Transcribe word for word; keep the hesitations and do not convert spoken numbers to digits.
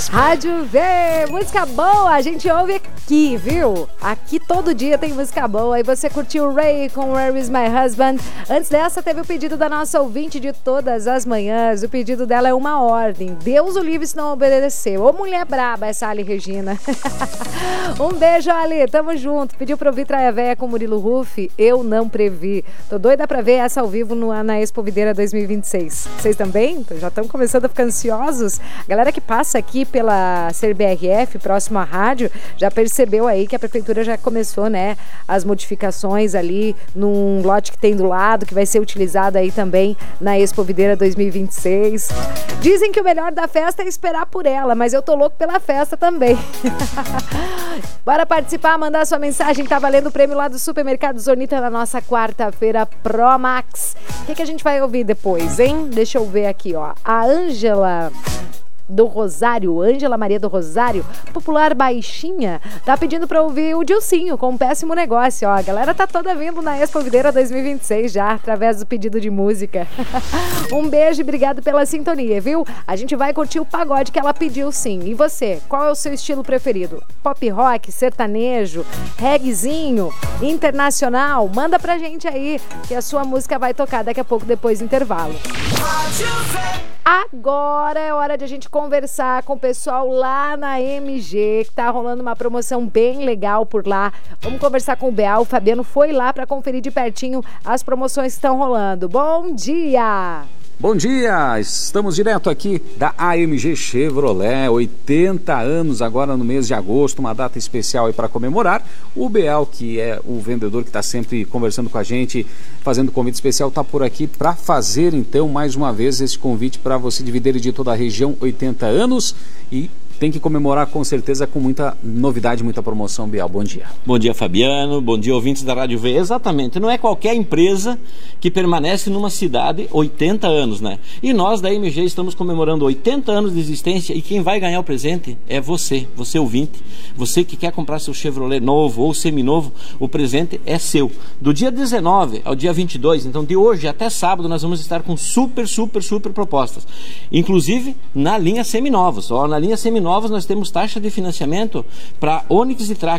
Rádio V, música boa, a gente ouve aqui, viu? Aqui todo dia tem música boa. E você curtiu Ray com Where Is My Husband? Antes dessa teve o pedido da nossa ouvinte de todas as manhãs. O pedido dela é uma ordem. Deus o livre se não obedeceu. Ô mulher braba essa Ali Regina. Um beijo, Ali, tamo junto. Pediu pra ouvir Traia Véia com Murilo Ruff. Eu não previ. Tô doida pra ver essa ao vivo no, na Expo Videira dois mil e vinte e seis. Vocês também? Já estão começando a ficar ansiosos? A galera que passa aqui pela Ser B R F, próximo à rádio, já percebeu aí que a prefeitura já começou, né, as modificações ali num lote que tem do lado, que vai ser utilizado aí também na Expo Videira dois mil e vinte e seis. Dizem que o melhor da festa é esperar por ela, mas eu tô louco pela festa também. Bora participar, mandar sua mensagem, tá valendo o prêmio lá do Supermercado Zornita na nossa quarta-feira Pro Max. O que, que a gente vai ouvir depois, hein? Deixa eu ver aqui, ó. A Ângela do Rosário, Ângela Maria do Rosário, popular baixinha, tá pedindo pra ouvir o Dilcinho com um péssimo negócio, ó. A galera tá toda vindo na Expo Videira dois mil e vinte e seis já, através do pedido de música. Um beijo e obrigado pela sintonia, viu? A gente vai curtir o pagode que ela pediu, sim. E você, qual é o seu estilo preferido? Pop rock, sertanejo, reggaezinho, internacional? Manda pra gente aí, que a sua música vai tocar daqui a pouco, depois do intervalo. Agora é hora de a gente conversar com o pessoal lá na M G, que tá rolando uma promoção bem legal por lá. Vamos conversar com o Beal. O Fabiano foi lá para conferir de pertinho as promoções que estão rolando. Bom dia! Bom dia, estamos direto aqui da A M G Chevrolet, oitenta anos agora no mês de agosto, uma data especial aí para comemorar. O Beal, que é o vendedor que está sempre conversando com a gente, fazendo convite especial, está por aqui para fazer então mais uma vez esse convite para você dividir de toda a região, oitenta anos, e tem que comemorar com certeza com muita novidade, muita promoção. Beal, bom dia. Bom dia, Fabiano, bom dia, ouvintes da Rádio V. Exatamente, não é qualquer empresa que permanece numa cidade oitenta anos, né? E nós da M G estamos comemorando oitenta anos de existência, e quem vai ganhar o presente é você, você ouvinte, você que quer comprar seu Chevrolet novo ou seminovo, o presente é seu. Do dia dezenove ao dia vinte e dois, então de hoje até sábado, nós vamos estar com super, super, super propostas, inclusive na linha seminovos. Ó, na linha seminovos nós temos taxa de financiamento para Onix e Tracker